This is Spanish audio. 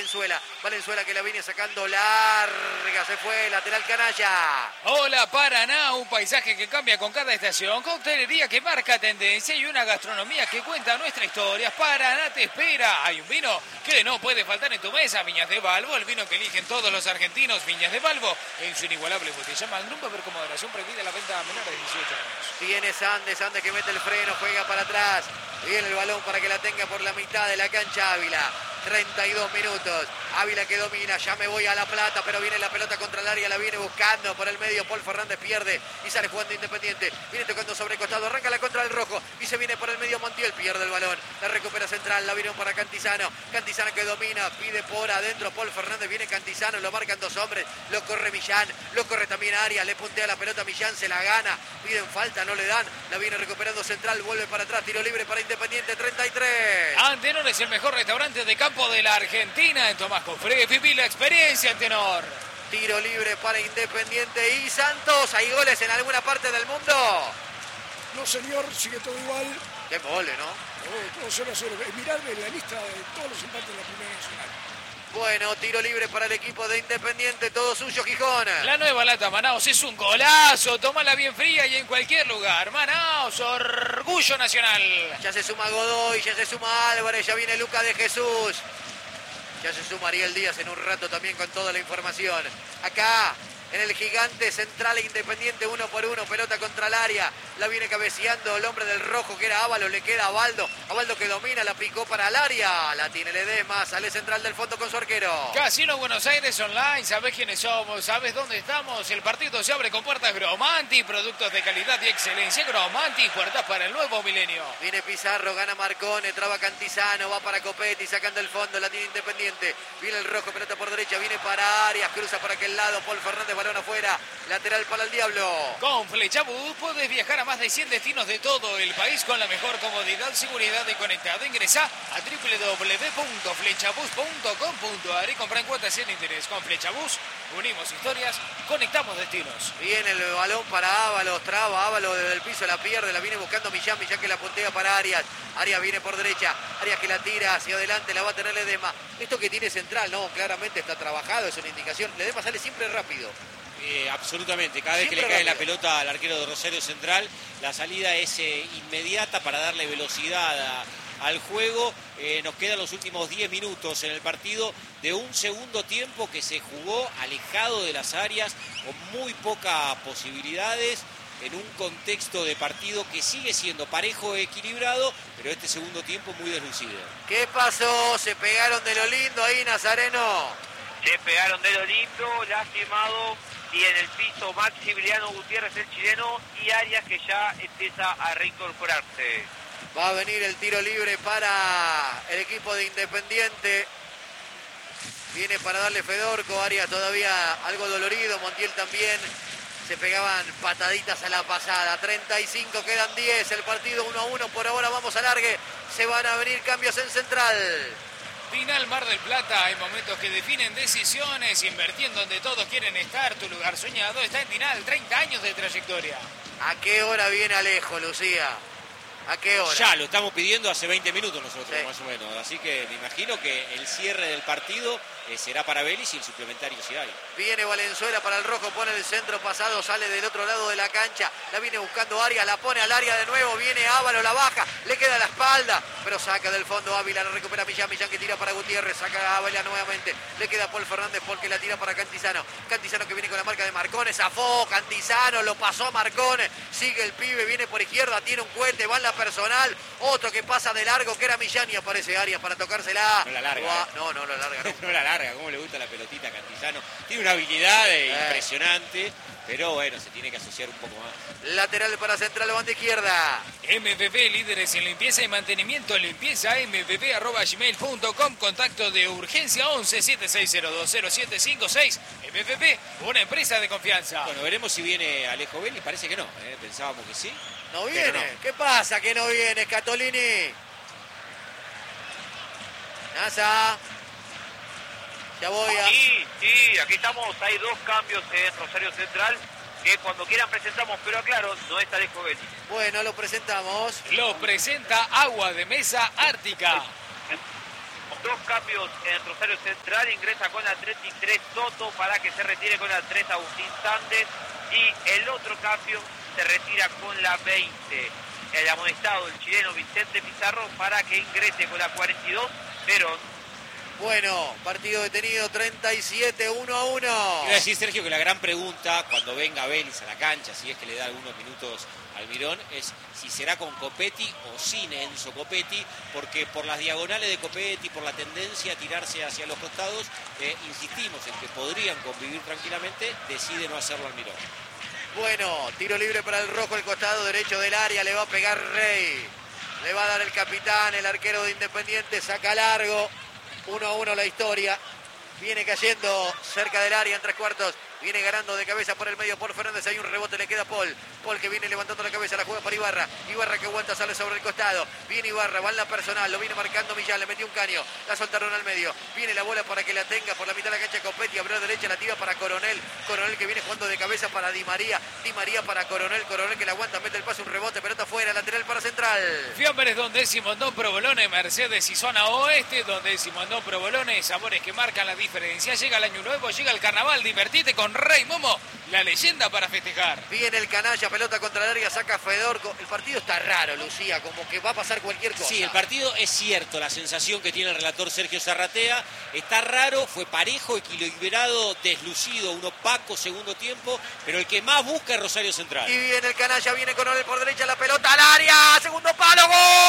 Valenzuela. Valenzuela que la viene sacando larga. Se fue, lateral canalla. Hola Paraná, un paisaje que cambia con cada estación. Coctelería que marca tendencia y una gastronomía que cuenta nuestra historia. Paraná te espera. Hay un vino que no puede faltar en tu mesa. Viñas de Balbo, el vino que eligen todos los argentinos. Viñas de Balbo, en su inigualable botella Magnum. Va a haber con moderación prohibida la venta a menores de 18 años. Viene Sandes que mete el freno, juega para atrás. Viene el balón para que la tenga por la mitad de la cancha Ávila. 32 minutos. Ávila que domina, ya me voy a La Plata, pero viene la pelota contra el área, la viene buscando por el medio. Paul Fernández pierde y sale jugando Independiente. Viene tocando sobre costado, arranca la contra el rojo y se viene por el medio Montiel, pierde el balón. La recupera central, la vino para Cantizano. Cantizano que domina, pide por adentro Paul Fernández, viene Cantizano, lo marcan dos hombres, lo corre Millán, lo corre también Arias, le puntea la pelota Millán, se la gana, piden falta, no le dan, la viene recuperando central, vuelve para atrás, tiro libre para Independiente, 33. Antenor es el mejor restaurante de campo de la Argentina. En Tomás Cofré, viví la experiencia, Antenor. Tiro libre para Independiente y Santos. ¿Hay goles en alguna parte del mundo? No, señor, sigue todo igual. Qué gole, ¿no? Todo 0-0. Mirarme la lista de todos los empates de la Primera Nacional. Bueno, tiro libre para el equipo de Independiente, todo suyo Gijón. La nueva lata Manaos es un golazo, tómala bien fría y en cualquier lugar. Manaos, orgullo nacional. Ya se suma Godoy, ya se suma Álvarez, ya viene Lucas de Jesús. Ya se suma Ariel Díaz en un rato también con toda la información. Acá, en el Gigante Central Independiente, 1 por 1, pelota contra el área. La viene cabeceando el hombre del rojo que era Ábalos, le queda a Baldo. A Baldo que domina, la picó para el área. La tiene Ledesma, sale central del fondo con su arquero. Casino Buenos Aires Online, ¿sabés quiénes somos? ¿Sabés dónde estamos? El partido se abre con puertas Gromanti, productos de calidad y excelencia. Gromanti, puertas para el nuevo milenio. Viene Pizarro, gana Marcone, traba Cantizano, va para Copetti, sacando el fondo, la tiene Independiente. Viene el rojo, pelota por derecha, viene para Arias, cruza para aquel lado, Paul Fernández, balón afuera, lateral para el Diablo. Con Flechabús podés viajar a más de 100 destinos de todo el país con la mejor comodidad, seguridad y conectado. Ingresá a www.flechabús.com.ar y compra en cuotas sin interés. Con Flechabús unimos historias, conectamos destinos. Viene el balón para Ábalos, traba Ábalos desde el piso, la pierde, la viene buscando Millán que la puntea para Arias. Arias viene por derecha, Arias que la tira hacia adelante, la va a tener Ledesma. Esto que tiene central, no, claramente está trabajado, es una indicación. Ledesma sale siempre rápido. Absolutamente, cada vez siempre que le cae rápido la pelota al arquero de Rosario Central, la salida es inmediata para darle velocidad al juego. Nos quedan los últimos 10 minutos en el partido de un segundo tiempo que se jugó alejado de las áreas, con muy pocas posibilidades, en un contexto de partido que sigue siendo parejo e equilibrado, pero este segundo tiempo muy deslucido. ¿Qué pasó? Se pegaron de lo lindo ahí, Nazareno. Se pegaron de lo lindo, lastimado, y en el piso Maximiliano Gutiérrez, el chileno, y Arias que ya empieza a reincorporarse. Va a venir el tiro libre para el equipo de Independiente. Viene para darle Fedorco, Arias todavía algo dolorido, Montiel también. Se pegaban pataditas a la pasada. 35, quedan 10, el partido 1-1, por ahora vamos a largue. Se van a venir cambios en central. Final Mar del Plata, hay momentos que definen decisiones, invirtiendo donde todos quieren estar. Tu lugar soñado está en Tinal, 30 años de trayectoria. ¿A qué hora viene Alejo, Lucía? ¿A qué hora? Ya, lo estamos pidiendo hace 20 minutos nosotros, sí, más o menos. Así que me imagino que el cierre del partido será para Vélez y el suplementario si hay. Viene Valenzuela para el rojo, pone el centro pasado, sale del otro lado de la cancha. La viene buscando Arias, la pone al área de nuevo. Viene Ábalos, la baja, le queda la espalda, pero saca del fondo Ávila, la recupera Millán que tira para Gutiérrez, saca a Ávila nuevamente. Le queda Paul Fernández porque la tira para Cantizano. Cantizano que viene con la marca de Marcone, zafó Cantizano, lo pasó a Marcone. Sigue el pibe, viene por izquierda, tiene un cohete, va en la personal. Otro que pasa de largo, que era Millán, y aparece Arias para tocársela. No la larga. No la larga, no. No la larga, cómo le gusta la pelotita a Cantizano. Tiene una habilidad impresionante, pero bueno, se tiene que asociar un poco más. Lateral para central, banda izquierda. MPP, líderes en limpieza y mantenimiento. Limpieza mpp@gmail.com. Contacto de urgencia 11 7602 0756. MPP, una empresa de confianza. Bueno, veremos si viene Alejo Vélez. Parece que no, pensábamos que sí. No viene. No. ¿Qué pasa que no viene, Scatolini? Nasa. Ya voy a... Sí, aquí estamos. Hay dos cambios en Rosario Central que cuando quieran presentamos, pero aclaro, no está Alejo Vélez. Bueno, lo presentamos. Lo presenta Agua de Mesa Ártica. 2 cambios en Rosario Central, ingresa con la 33 Soto para que se retire con la 3 Agustín Sández, y el otro cambio se retira con la 20 el amonestado, el chileno Vicente Pizarro, para que ingrese con la 42 Perón. Bueno, partido detenido, 37, 1-1. Iba a decir, Sergio, que la gran pregunta cuando venga Vélez a la cancha, si es que le da algunos minutos al Mirón, es si será con Copetti o sin Enzo Copetti, porque por las diagonales de Copetti, por la tendencia a tirarse hacia los costados, insistimos en que podrían convivir tranquilamente, decide no hacerlo al Mirón. Bueno, tiro libre para el rojo, el costado derecho del área, le va a pegar Rey. Le va a dar el capitán, el arquero de Independiente, saca largo. 1-1 la historia. Viene cayendo cerca del área en 3/4. Viene ganando de cabeza por el medio por Fernández. Hay un rebote, le queda Paul. Paul que viene levantando la cabeza, la juega para Ibarra. Ibarra que aguanta, sale sobre el costado. Viene Ibarra, va en la personal, lo viene marcando Millán, le metió un caño. La soltaron al medio. Viene la bola para que la tenga por la mitad de la cancha Copetti. Abrió a derecha, la tira para Coronel. Coronel que viene jugando de cabeza para Di María. Di María para Coronel. Coronel que la aguanta, mete el pase, un rebote, pelota fuera, lateral para Central. Fiambres donde Simondón, Provolone, Mercedes y zona oeste, donde Simondón, Provolone, sabores que marcan la diferencia. Llega el año nuevo, llega el carnaval, divertite con Rey Momo, la leyenda para festejar. Viene el canalla, pelota contra el área, saca Fedorco. El partido está raro, Lucía, como que va a pasar cualquier cosa. Sí, el partido es cierto, la sensación que tiene el relator Sergio Zarratea, está raro, fue parejo, equilibrado, deslucido, un opaco segundo tiempo, pero el que más busca es Rosario Central. Y viene el canalla, viene Coronel por derecha, la pelota al área, segundo palo, ¡gol!